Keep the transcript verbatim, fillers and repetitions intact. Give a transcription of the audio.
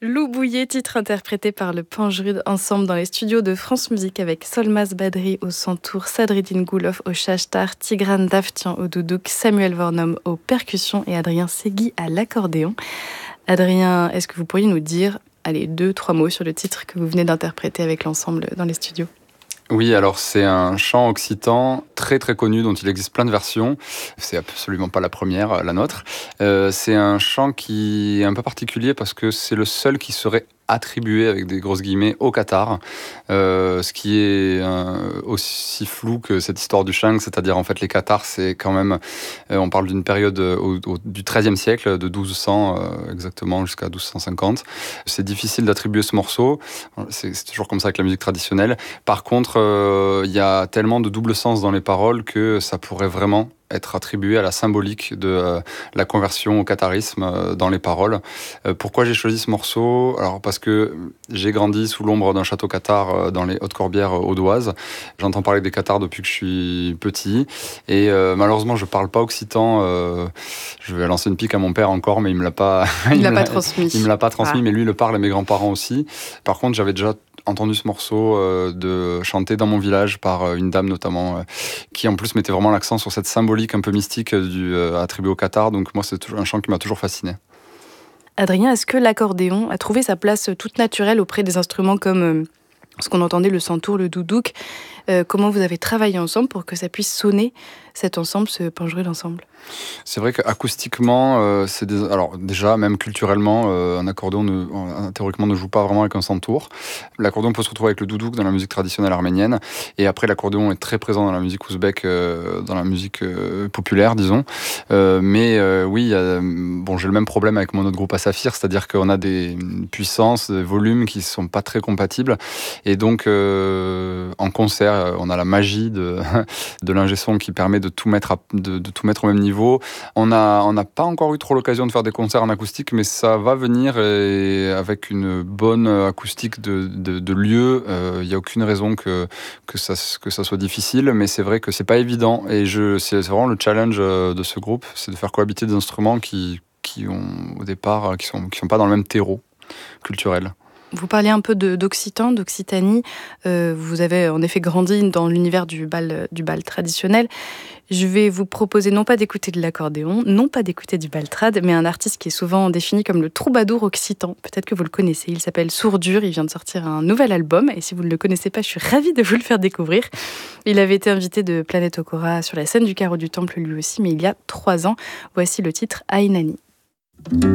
Lou Bouillet, titre interprété par le Panjrud ensemble dans les studios de France Musique avec Solmaz Badri au santour, Sadreddine Goulof au chachtar, Tigran Davtian au doudouk, Samuel Vornom aux percussions et Adrien Segui à l'accordéon. Adrien, est-ce que vous pourriez nous dire, allez, deux, trois mots sur le titre que vous venez d'interpréter avec l'ensemble dans les studios ? Oui, alors c'est un chant occitan très très connu dont il existe plein de versions. C'est absolument pas la première, la nôtre. Euh, c'est un chant qui est un peu particulier parce que c'est le seul qui serait attribué avec des grosses guillemets au Qatar, euh, ce qui est euh, aussi flou que cette histoire du shang, c'est-à-dire en fait les Qatars, c'est quand même, euh, on parle d'une période au, au, du treizième siècle, de douze cents euh, exactement jusqu'à douze cent cinquante. C'est difficile d'attribuer ce morceau, c'est, c'est toujours comme ça avec la musique traditionnelle. Par contre, il euh, y a tellement de double sens dans les paroles que ça pourrait vraiment être attribué à la symbolique de euh, la conversion au qatarisme euh, dans les paroles. Euh, pourquoi j'ai choisi ce morceau ? Alors parce que j'ai grandi sous l'ombre d'un château cathare euh, dans les Hautes-Corbières euh, audoises. J'entends parler des cathares depuis que je suis petit et euh, malheureusement je parle pas occitan. Euh, je vais lancer une pique à mon père encore, mais il me l'a pas. il, il l'a pas transmis. Il me l'a pas transmis, ah. mais lui le parle à mes grands-parents aussi. Par contre, j'avais déjà entendu ce morceau euh, de chanter dans mon village par euh, une dame notamment euh, qui en plus mettait vraiment l'accent sur cette symbolique un peu mystique du euh, attribué au Qatar. Donc moi c'est toujours un chant qui m'a toujours fasciné. Adrien, est-ce que l'accordéon a trouvé sa place toute naturelle auprès des instruments comme euh, ce qu'on entendait, le santour, le doudouk ? euh, Comment vous avez travaillé ensemble pour que ça puisse sonner cet ensemble, ce Panjrud ensemble ? C'est vrai qu'acoustiquement, euh, c'est des... alors déjà, même culturellement, euh, un accordéon ne... un, théoriquement ne joue pas vraiment avec un santour. L'accordéon peut se retrouver avec le doudouk dans la musique traditionnelle arménienne, et après l'accordéon est très présent dans la musique ouzbek, euh, dans la musique euh, populaire, disons. Euh, mais euh, oui, y a... bon, j'ai le même problème avec mon autre groupe à Saphir, c'est-à-dire qu'on a des puissances, des volumes qui sont pas très compatibles, et donc euh, en concert, on a la magie de, de l'ingé son qui permet de tout mettre, à... de, de tout mettre au même niveau. On n'a on n'a pas encore eu trop l'occasion de faire des concerts en acoustique, mais ça va venir et avec une bonne acoustique de, de, de lieu. Il euh, n'y a aucune raison que, que, ça, que ça soit difficile, mais c'est vrai que c'est pas évident. Et je, c'est, c'est vraiment le challenge de ce groupe, c'est de faire cohabiter des instruments qui, qui ont au départ, qui sont, qui sont pas dans le même terreau culturel. Vous parliez un peu de, d'Occitan, d'Occitanie. Euh, vous avez en effet grandi dans l'univers du bal, du bal traditionnel. Je vais vous proposer non pas d'écouter de l'accordéon, non pas d'écouter du bal trad, mais un artiste qui est souvent défini comme le troubadour occitan. Peut-être que vous le connaissez. Il s'appelle Sourdur. Il vient de sortir un nouvel album. Et si vous ne le connaissez pas, je suis ravie de vous le faire découvrir. Il avait été invité de Planète Okora sur la scène du Carreau du Temple lui aussi, mais il y a trois ans. Voici le titre Ainani.